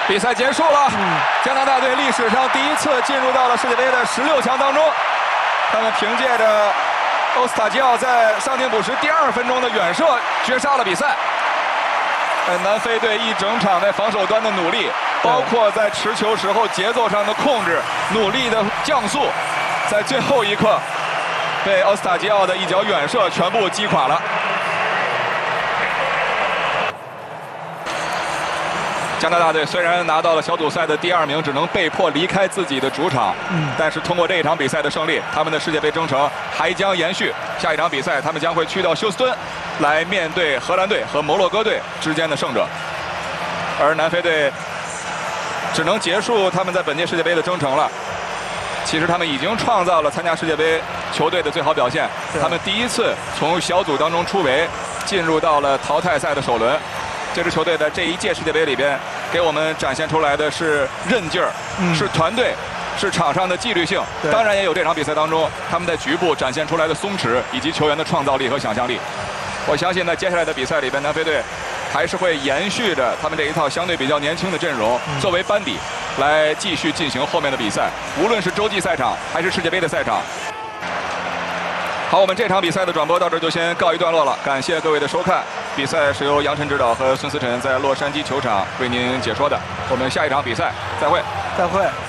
比赛结束了，加拿大队历史上第一次进入到了世界杯的16强当中。他们凭借着欧斯塔吉奥在上庭补时第2分钟的远射绝杀了比赛。南非队一整场在防守端的努力，包括在持球时候节奏上的控制、努力的降速，在最后一刻被欧斯塔吉奥的一脚远射全部击垮了。加拿大队虽然拿到了小组赛的第2名，只能被迫离开自己的主场，但是通过这一场比赛的胜利，他们的世界杯征程还将延续。下一场比赛，他们将会去到休斯敦，来面对荷兰队和摩洛哥队之间的胜者。而南非队只能结束他们在本届世界杯的征程了。其实他们已经创造了参加世界杯球队的最好表现，他们第一次从小组当中突围，进入到了淘汰赛的首轮。这支球队在这一届世界杯里边，给我们展现出来的是韧劲儿，是团队，是场上的纪律性。当然也有这场比赛当中他们在局部展现出来的松弛，以及球员的创造力和想象力。我相信在接下来的比赛里边，南非队还是会延续着他们这一套相对比较年轻的阵容，作为班底来继续进行后面的比赛，无论是洲际赛场还是世界杯的赛场。好，我们这场比赛的转播到这就先告一段落了，感谢各位的收看。比赛是由杨晨指导和孙思辰在洛杉矶球场为您解说的。我们下一场比赛再会。 再会。